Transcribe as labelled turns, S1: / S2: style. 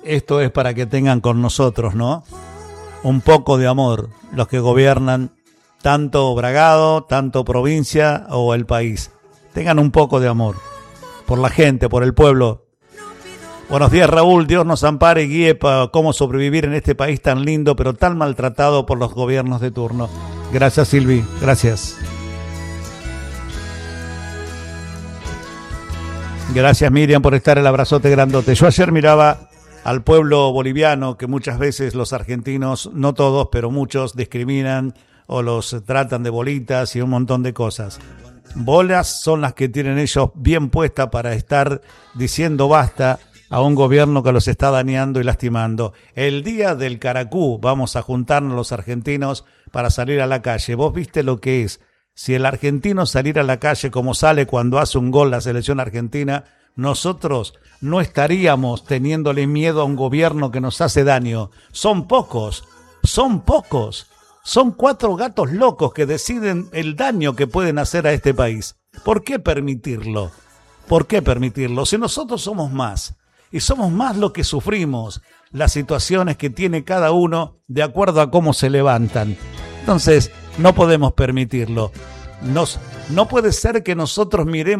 S1: esto es para que tengan con nosotros, ¿no? Un poco de amor, los que gobiernan tanto Bragado, tanto provincia o el país. Tengan un poco de amor por la gente, por el pueblo. Buenos días, Raúl. Dios nos ampare y guíe para cómo sobrevivir en este país tan lindo, pero tan maltratado por los gobiernos de turno. Gracias, Silvi. Gracias. Gracias, Miriam, por estar. El abrazote grandote. Yo ayer miraba al pueblo boliviano, que muchas veces los argentinos, no todos, pero muchos, discriminan o los tratan de bolitas y un montón de cosas. Bolas son las que tienen ellos bien puestas para estar diciendo basta a un gobierno que los está dañando y lastimando. El día del Caracú vamos a juntarnos los argentinos para salir a la calle. ¿Vos viste lo que es? Si el argentino salir a la calle como sale cuando hace un gol la selección argentina, nosotros no estaríamos teniéndole miedo a un gobierno que nos hace daño. Son pocos. Son 4 gatos locos que deciden el daño que pueden hacer a este país. ¿Por qué permitirlo? ¿Por qué permitirlo? Si nosotros somos más, y somos más lo que sufrimos, las situaciones que tiene cada uno de acuerdo a cómo se levantan. Entonces, no podemos permitirlo. No puede ser que nosotros miremos